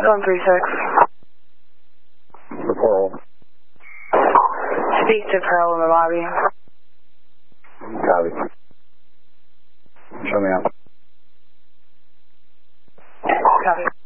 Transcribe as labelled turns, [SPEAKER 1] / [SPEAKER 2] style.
[SPEAKER 1] 136.
[SPEAKER 2] For Pearl.
[SPEAKER 1] Speak to Pearl in the lobby.
[SPEAKER 2] Copy. Show me out.
[SPEAKER 1] Copy.